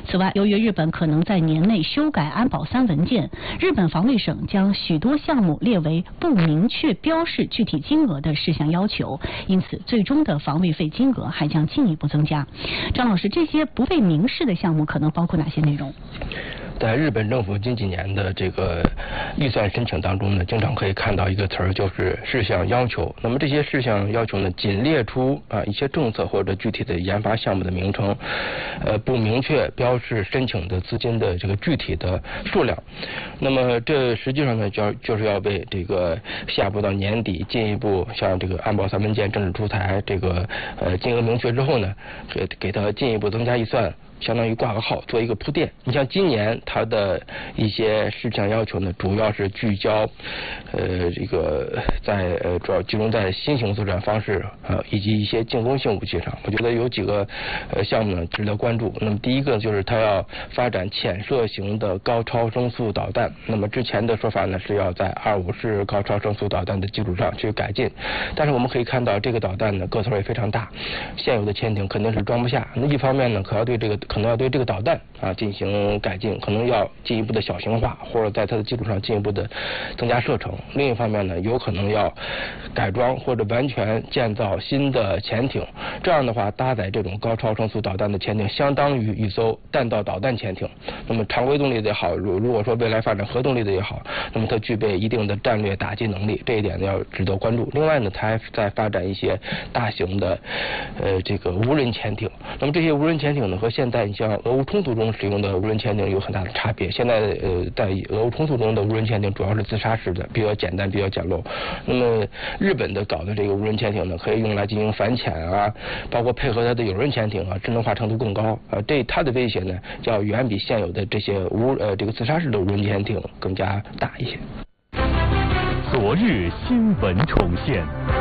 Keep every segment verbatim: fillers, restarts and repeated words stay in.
此外，由于日本可能在年内修改安保三文件，日本防卫省将许多项目列为不明确标示具体金额的事项要求，因此最终的防卫费金额还将进一步增加。张老师，这些不被明示的项目可能包括哪些内容？ 在日本政府近几年的这个预算申请当中呢，经常可以看到一个词儿，就是事项要求。那么这些事项要求呢，仅列出啊一些政策或者具体的研发项目的名称，呃，不明确标示申请的资金的这个具体的数量。那么这实际上呢，就要就是要为这个下步到年底进一步像这个安保三文件、政治出台这个呃金额明确之后呢，给给它进一步增加预算。相当于挂个号，做一个铺垫。你像今年它的一些事项要求呢，主要是聚焦，呃，这个在呃主要集中在新型作战方式呃以及一些进攻性武器上。我觉得有几个呃项目呢值得关注。那么第一个就是它要发展潜射型的高超声速导弹。那么之前的说法呢是要在二五式高超声速导弹的基础上去改进，但是我们可以看到这个导弹呢个头也非常大，现有的潜艇肯定是装不下。那一方面呢，可要对这个可能要对这个导弹啊进行改进，可能要进一步的小型化，或者在它的基础上进一步的增加射程。另一方面呢，有可能要改装或者完全建造新的潜艇。这样的话，搭载这种高超声速导弹的潜艇，相当于一艘弹道导弹潜艇。那么常规动力的也好，如如果说未来发展核动力的也好，那么它具备一定的战略打击能力，这一点呢要值得关注。另外呢，它还在发展一些大型的呃这个无人潜艇。那么这些无人潜艇呢，和现在你像俄乌冲突中使用的无人潜艇有很大的差别。现在呃，在俄乌冲突中的无人潜艇主要是自杀式的，比较简单，比较简陋。那么日本的搞的这个无人潜艇呢，可以用来进行反潜啊，包括配合它的有人潜艇啊，智能化程度更高啊。这它的威胁呢，要远比现有的这些无呃这个自杀式的无人潜艇更加大一些。 昨日新闻重现。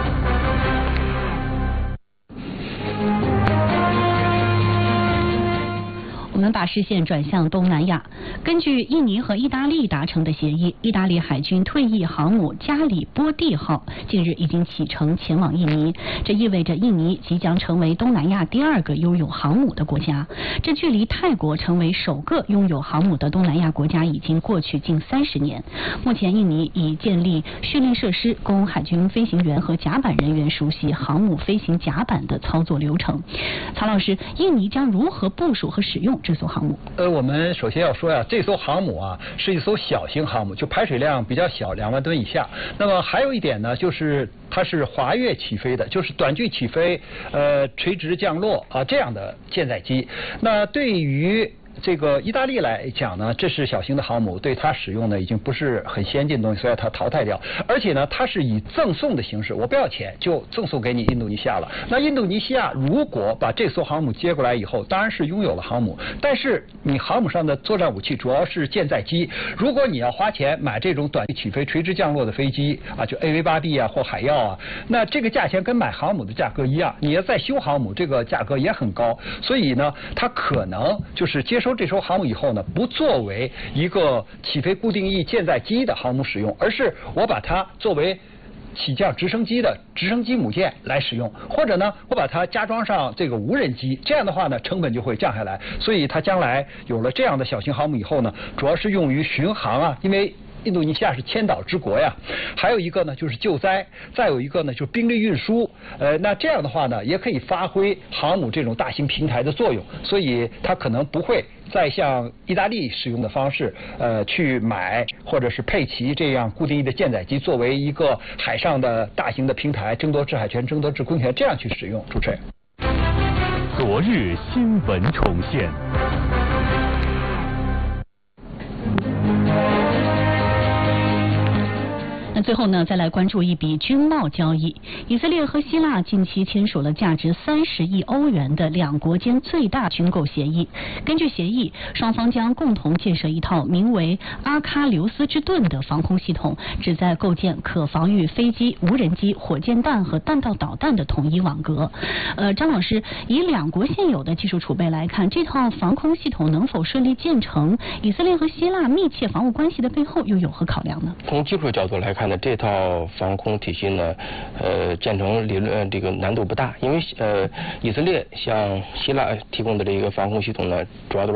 我们把视线转向东南亚。根据印尼和意大利达成的协议，意大利海军退役航母加里波第号近日已经启程前往印尼，这意味着印尼即将成为东南亚第二个拥有航母的国家。这距离泰国成为首个拥有航母的东南亚国家已经过去近三十年。目前，印尼已建立训练设施，供海军飞行员和甲板人员熟悉航母飞行甲板的操作流程。曹老师，印尼将如何部署和使用这艘航母？ 呃，我们首先要说呀，这艘航母啊是一艘小型航母，就排水量比较小，两万吨以下。那么还有一点呢，就是它是滑跃起飞的，就是短距起飞，呃，垂直降落啊这样的舰载机。那对于这个意大利来讲呢，这是小型的航母，对它使用呢已经不是很先进的东西，所以它淘汰掉。而且呢，它是以赠送的形式，我不要钱就赠送给你印度尼西亚了。那印度尼西亚如果把这艘航母接过来以后，当然是拥有了航母，但是你航母上的作战武器主要是舰载机。如果你要花钱买这种短距起飞、垂直降落的飞机啊，就 A V 八 B 啊或海鹞啊，那这个价钱跟买航母的价格一样，你要再修航母，这个价格也很高。所以呢，它可能就是接收这艘航母以后呢，不作为一个起飞固定翼舰载机的航母使用，而是我把它作为起降直升机的直升机母舰来使用，或者呢，我把它加装上这个无人机，这样的话呢，成本就会降下来。所以它将来有了这样的小型航母以后呢，主要是用于巡航啊，因为印度尼西亚是千岛之国呀，还有一个呢就是救灾，再有一个呢就是兵力运输。呃，那这样的话呢，也可以发挥航母这种大型平台的作用，所以它可能不会再像意大利使用的方式，呃，去买或者是配齐这样固定翼的舰载机，作为一个海上的大型的平台，争夺制海权、争夺制空权，这样去使用。主持人， 昨日新闻重现。 那最后呢，再来关注一笔军贸交易。以色列和希腊近期签署了价值三十亿欧元的两国间最大军购协议。根据协议，双方将共同建设一套名为阿喀琉斯之盾的防空系统，旨在构建可防御飞机、无人机、火箭弹和弹道导弹的统一网格。呃，张老师，以两国现有的技术储备来看，这套防空系统能否顺利建成？以色列和希腊密切防务关系的背后又有何考量呢？ 从技术角度来看，那这套防空体系呢，呃，建成理论这个难度不大，因为呃，以色列向希腊提供的这个防空系统呢，主要的